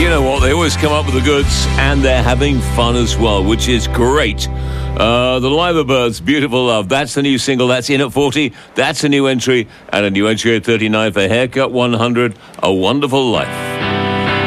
you know what? They always come up with the goods, and they're having fun as well, which is great. The Liverbirds, Beautiful Love. That's the new single. That's in at 40. That's a new entry. And a new entry at 39 for Haircut 100, A Wonderful Life.